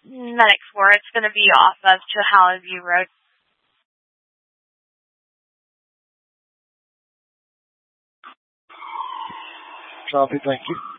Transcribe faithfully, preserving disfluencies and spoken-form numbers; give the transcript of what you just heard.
Medic four. It's going to be off of Chohala View Road. Copy, thank you.